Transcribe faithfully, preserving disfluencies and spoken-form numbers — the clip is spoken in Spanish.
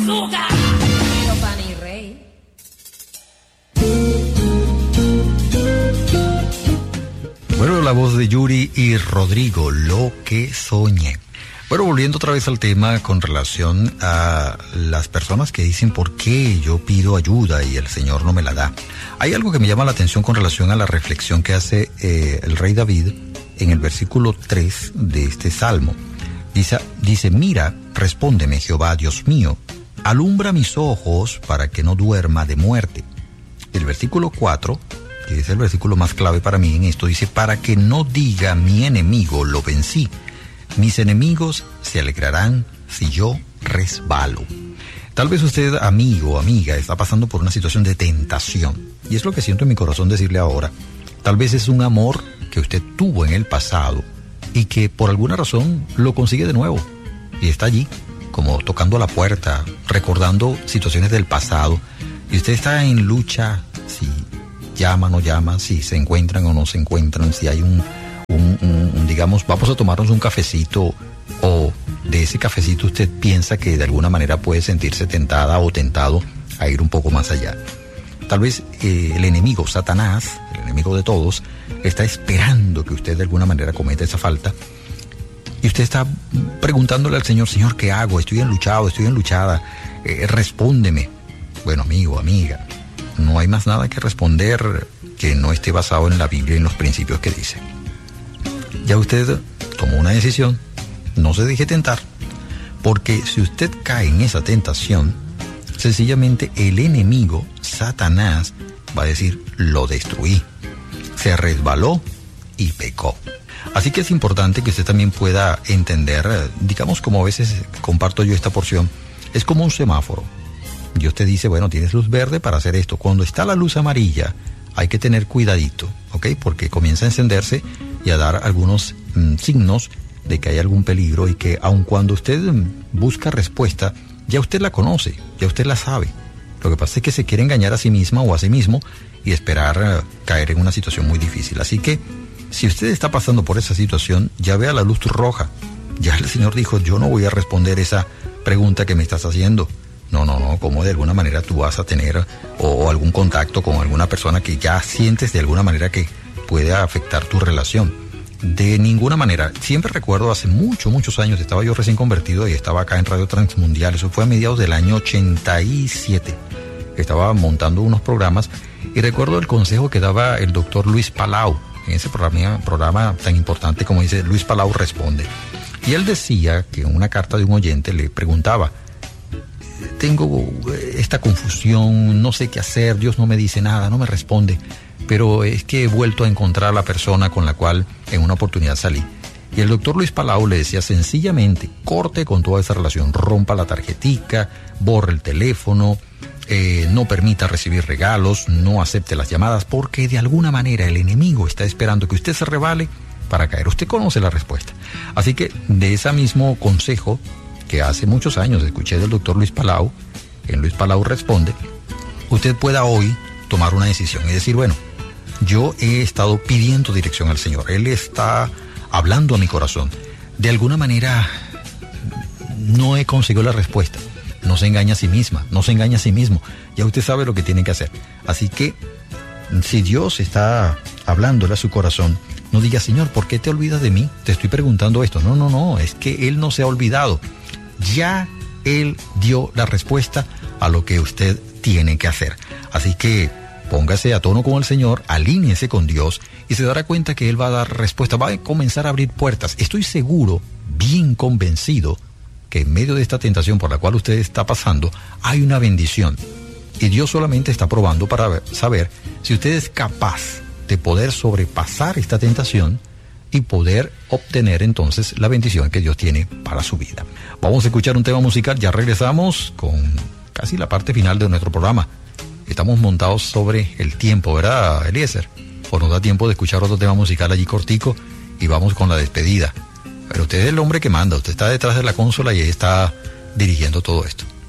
Bueno, la voz de Yuri y Rodrigo, Lo que soñé. Bueno, volviendo otra vez al tema con relación a las personas que dicen por qué yo pido ayuda y el Señor no me la da. Hay algo que me llama la atención con relación a la reflexión que hace eh, el rey David en el versículo tres de este salmo. Dice, dice, mira, respóndeme, Jehová, Dios mío, alumbra mis ojos para que no duerma de muerte. El versículo cuatro, que es el versículo más clave para mí en esto, dice, para que no diga mi enemigo, lo vencí. Mis enemigos se alegrarán si yo resbalo. Tal vez usted, amigo o amiga, está pasando por una situación de tentación. Y es lo que siento en mi corazón decirle ahora. Tal vez es un amor que usted tuvo en el pasado y que por alguna razón lo consigue de nuevo. Y está allí, como tocando a la puerta, recordando situaciones del pasado. Y usted está en lucha, si llama o no llama, si se encuentran o no se encuentran, si hay un... Un, un, digamos, vamos a tomarnos un cafecito, o de ese cafecito usted piensa que de alguna manera puede sentirse tentada o tentado a ir un poco más allá. Tal vez eh, el enemigo, Satanás, el enemigo de todos, está esperando que usted de alguna manera cometa esa falta, y usted está preguntándole al Señor, Señor, ¿qué hago? Estoy enluchado, estoy enluchada, eh, respóndeme. Bueno, amigo, amiga, no hay más nada que responder que no esté basado en la Biblia y en los principios que dice. Ya usted tomó una decisión, no se deje tentar, porque si usted cae en esa tentación, sencillamente el enemigo, Satanás, va a decir, lo destruí, se resbaló y pecó. Así que es importante que usted también pueda entender, digamos como a veces comparto yo esta porción, es como un semáforo. Dios te dice, bueno, tienes luz verde para hacer esto. Cuando está la luz amarilla, hay que tener cuidadito, ¿ok? Porque comienza a encenderse y a dar algunos mm, signos de que hay algún peligro y que aun cuando usted mm, busca respuesta, ya usted la conoce, ya usted la sabe. Lo que pasa es que se quiere engañar a sí misma o a sí mismo y esperar uh, caer en una situación muy difícil. Así que, si usted está pasando por esa situación, ya vea la luz roja. Ya el Señor dijo, yo no voy a responder esa pregunta que me estás haciendo. No, no, no, como de alguna manera tú vas a tener o, o algún contacto con alguna persona que ya sientes de alguna manera que puede afectar tu relación. De ninguna manera. Siempre recuerdo hace muchos, muchos años, estaba yo recién convertido y estaba acá en Radio Transmundial. Eso fue a mediados del año ochenta y siete. Estaba montando unos programas y recuerdo el consejo que daba el doctor Luis Palau en ese programa, programa tan importante como dice Luis Palau Responde. Y él decía que en una carta de un oyente le preguntaba, tengo esta confusión, no sé qué hacer, Dios no me dice nada, no me responde, pero es que he vuelto a encontrar a la persona con la cual en una oportunidad salí. Y el doctor Luis Palau le decía sencillamente, corte con toda esa relación, rompa la tarjetica, borre el teléfono, eh, no permita recibir regalos, no acepte las llamadas, porque de alguna manera el enemigo está esperando que usted se rebale para caer. Usted conoce la respuesta. Así que de ese mismo consejo que hace muchos años escuché del doctor Luis Palau, en Luis Palau Responde, usted pueda hoy tomar una decisión y decir, bueno, yo he estado pidiendo dirección al Señor, Él está hablando a mi corazón. De alguna manera no he conseguido la respuesta. No se engaña a sí misma, no se engaña a sí mismo. Ya usted sabe lo que tiene que hacer. Así que, si Dios está hablándole a su corazón, no diga, Señor, ¿por qué te olvidas de mí? Te estoy preguntando esto. No, no, no, es que Él no se ha olvidado. Ya Él dio la respuesta a lo que usted tiene que hacer. Así que póngase a tono con el Señor, alíñese con Dios y se dará cuenta que Él va a dar respuesta, va a comenzar a abrir puertas. Estoy seguro, bien convencido, que en medio de esta tentación por la cual usted está pasando, hay una bendición. Y Dios solamente está probando para saber si usted es capaz de poder sobrepasar esta tentación y poder obtener entonces la bendición que Dios tiene para su vida. Vamos a escuchar un tema musical, ya regresamos con casi la parte final de nuestro programa. Estamos montados sobre el tiempo, ¿verdad, Eliezer? O nos da tiempo de escuchar otro tema musical allí cortico y vamos con la despedida. Pero usted es el hombre que manda, usted está detrás de la consola y está dirigiendo todo esto.